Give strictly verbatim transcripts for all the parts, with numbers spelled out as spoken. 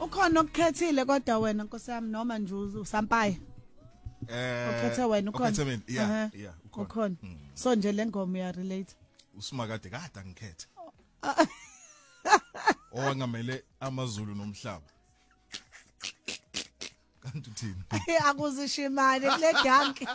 Ukhona okukhethile kodwa wena Nkosi yami noma nje usampaye. Eh ukhethe wena ukhona. ukhethe mina yeah yeah ukhona. So nje le ngoma ya relate. Usima kade kade ngikhethe. Owangamele amaZulu nomhlaba. Kanti uthini? Akuzishimane kule danki.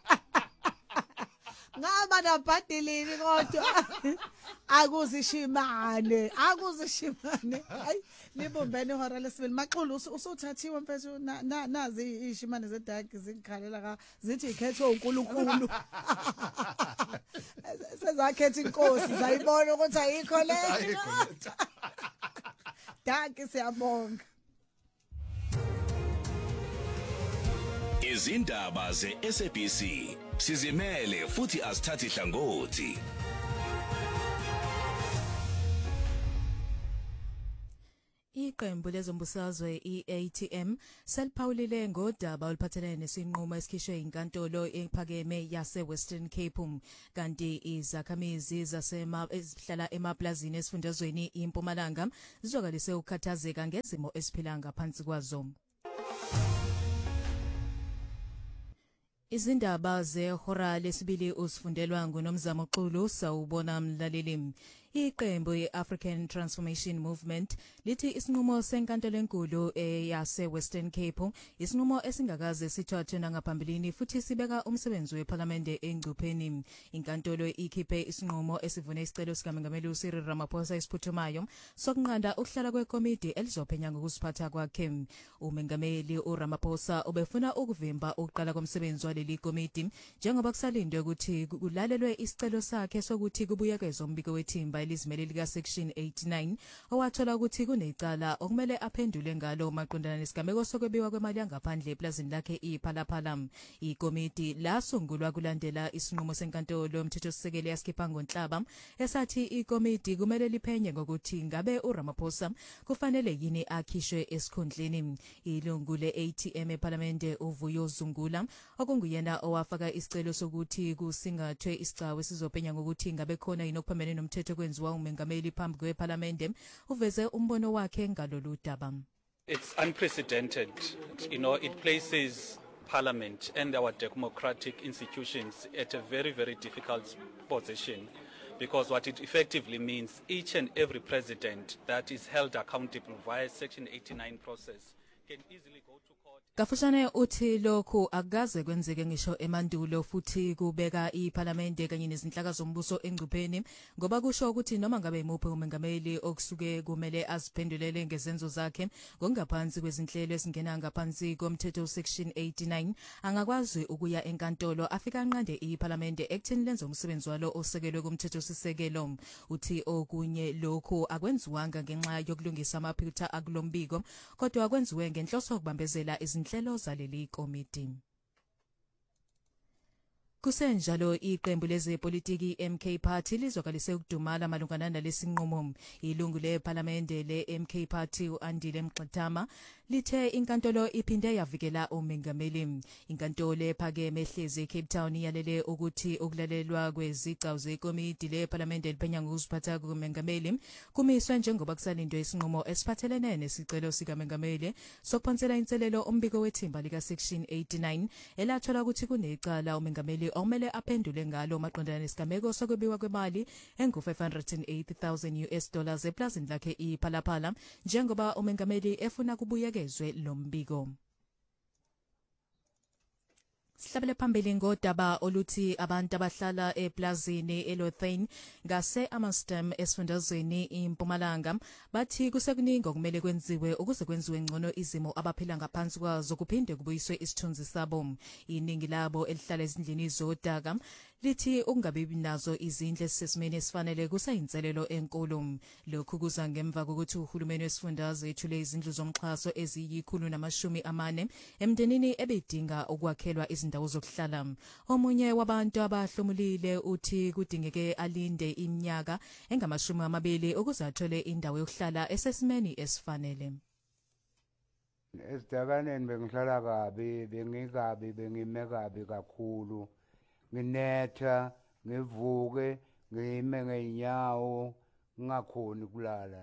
Ngaba nabhadilini kodwa akuzishimane akuzishimane hayi libumbene ihora lesibili Maxulu usuthathiwe mfethu nazi ishimane zedanki zingikhalela ka zithi ikhethwe uNkulunkulu sezakhetha inkosi zayibona ukuthi ayikho le danki siyabonga. Izindaba ze-S A B C sizimele futhi asithathi hlangothi. Iqembu lezombusazwe i-A T M seliphawulile ngodaba oluphathelene nesinqumo esikhishwe inkantolo ephakeme yase-Western Cape kanti izakhamizi zasema ezihlala emaplazini esifundazweni iMpumalanga zizokalise ukukhathazeka ngezimo esiphila ngaphansi kwazo. Izindaba zehora lesibili usifundelwa nguNomzamo Xulu sawubona mlaleli. Iqembu ye-African Transformation Movement lithi isinqumo senkantolo enkulu yase-Western Cape isinqumo esingakaze sithathwe nangaphambilini futhi sibeka umsebenzi weParliament engcupheni. Inkantolo ikhiphe isinqumo esivune isicelo sikaMengameli uCyril Ramaphosa isiphuthumayo sokunqanda ukuhlala kwekomiti elizophenya ngokusiphatha kwakhe. UMengameli uRamaphosa ubefuna ukuvimba ukuqala komsebenzi waleli komiti njengoba kusalindwe ukuthi kulalelwe isicelo sakhe sokuthi kubuyekezwe umbiko wethimba elizimele lika section eighty-nine owathola ukuthi kunecala okumele aphendule ngalo maqondana nesigameko sokwebiwa kwemali yangaphandle eplazini lakhe iPhalaphala. Ikomiti lasungulwa kulandela isinqumo senkantolo yomthethosisekelo yaskipa ngoNhlaba esathi ikomiti kumele liphenye ngokuthi ngabe uRamaphosa kufanele yini akhishwe esikhundleni. Ilungu le-A T M eParliament uVuyo Zungula okunguyena owafaka isicelo sokuthi kusingathwe isicawu esizophenya ngokuthi ngabe khona yini okuphambene nomthetho kwenziwa uMengameli phambi kweParliament uveze umbono wakhe ngalolu daba. It's unprecedented. You know, it places Parliament and our democratic institutions at a very, very difficult position, because what it effectively means, each and every president that is held accountable via Section eighty-nine process can easily go to court. Kafushane uthi lokhu akaze kwenzeke ngisho emandulo futhi kubeka iParliament kanye nezinhlaka zombuso engcupheni ngoba kusho ukuthi noma ngabe imuphi uMengameli okusuke kumele aziphendulele ngezenzo zakhe ngongaphansi kwezinhlelo ezingena ngaphansi komthetho section eighty-nine angakwazi ukuya enkantolo afika anqande iParliament ekutheni lenze umsebenzi walo osekelwe kumthetho sisekelo. Uthi okunye lokhu akwenziwanga ngenxa yokulungisa amaphutha akulombiko kodwa akwenziwe ngenhloso yokubambezela izinhlelo zaleli komiti. Kusenjalo iqembu lezepolitiki M K Party lizokalise ukudumala malungana nalesinqumo. Ilungu leParliament le-M K Party uAndile Mxatama lithe inkantolo iphinde yavikela uMengameli. Inkantolo ephakeme ehlezi eCape Town yalele ukuthi ukulalelwa kwezicawu zekomiti leParliament eliphenya ngokusiphatha kuMengameli kumiswe njengoba kusalindwe isinqumo esiphathelene nesicelo sikaMengameli sokuphonsela inselelo umbiko wethimba lika section eighty-nine elathola ukuthi kunecala uMengameli omele aphendule ngalo maqondana nesigameko sokwebiwa kwemali engu five hundred eighty thousand U S dollars eplazini lakhe iPhalaphala njengoba uMengameli efuna kubuyekezwe lo mbiko. Sihlabele phambili ngodaba oluthi abantu abahlala eplazini eLothain ngase Amastem esifundazweni iMpumalanga bathi kusekuningi okumele kwenziwe ukuze kwenziwe ngcono izimo abaphila ngaphansi kwazo kuphinde kubuyiswe isithunzi sabo. Iningi labo elihlala ezindlini zodaka lithi ukungabi nazo izindlu ezisesimeni esifanele kusayinselelo enkulu. Lokhu kuza ngemva kokuthi uhulumeni wesifundazwe ethule izindlu zomxhaso eziyikhulu namashumi amane emndenini ebedinga ukwakhelwa izindawo zokuhlala. Omunye wabantu abahlomulile uthi kudingeke alinde iminyaka engamashumi amabili ukuze athole indawo yokuhlala esesimeni esifanele. Esidakaneni bengihlala kabi, bengikabi, bengime kabi kakhulu. Nginetha, ngivuke, ngime ngeenyawo, ngingakhoni kulala.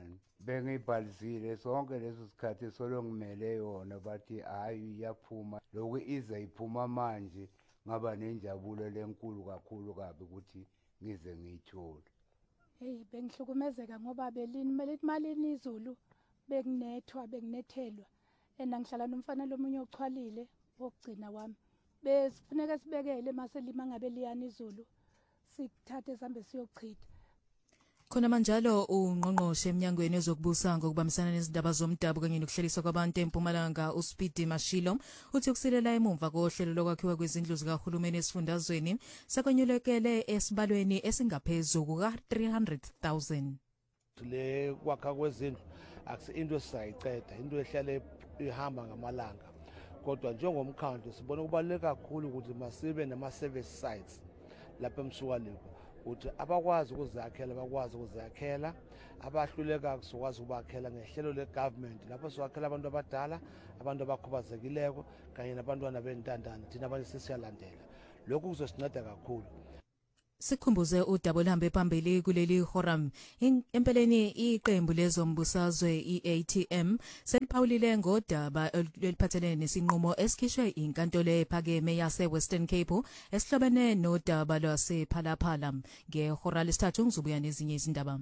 bengibhalisile sonke leso sikhathi solongimele yona bathi hayi iyaphuma lokhu ize iphuma manje ngaba nenjabulo lenkulu kakhulu kabi ukuthi ngize ngiyithole. Hey bengihlukumezeka ngoba belini mele imalini izulu bekunethwa bekunethelwa ena ngihlala nomfana lomunye ochwalile wokugcina wami besifuneka sibekele mase lima ngabe liyani izulu sikuthathe sambe siyochitha. Khona manjalo ungqongqoshe eminyangweni ezokubusa ngokubambisana nezindaba zomdabu kanye nokuhleliswa kwabantu eMpumalanga uSpeedy Mashilo uthi ukusilela emumva kohlelo lokwakhiwa kwezindlu zikahulumeni esifundazweni sakonyulekele esibalweni esingaphezulu kuka three hundred thousand. Le kwakha kwezindlu akusi into esayiceda into ehlale ihamba ngamalanga kodwa njengomkhandlu sibona kubaluleke kakhulu ukuthi masibe nama service sites lapha eMsukaleko uthi abakwazi ukuzakhela bakwazi ukuzakhela abahluleka ukwazi ukubakhela ngehlelo legovernment lapho siwakhela abantu abadala abantu abakhubazekileko kanye nabantwana bentandane thina abanye sisiyalandela lokhu kuzosinceda kakhulu. Sikhumbuze udaba lihambe phambili kuleli forum empeleni iqembu lezombusazwe iA T M seliphawulile ngodaba eliphathelene nesinqumo esikhishwe inkantolo ephakeme yase Western Cape esihlobene nodaba lwasephalaphala ngehora lesithathu ngizobuya nezinye izindaba.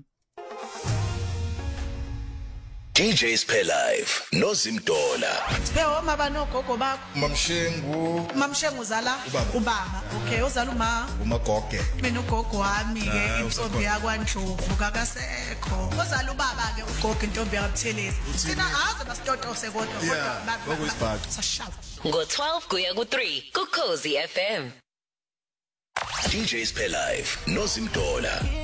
D J Spare Live noZimdola. Sibeo mama nogogo bakho. Mamshengu. Mamshengu uzala ubaba. Okay, uzala uma umagoge. Mina ugogo wami ke intombi yakwaNdlovu kakasekho. Uzala ubaba ke ugogo intombi yakabuthelezi. Sina aze basitotose kodwa kodwa baba. Sashava. Ngo twelve kuya ku three ku Cozi F M. D J Spare Live noZimdola.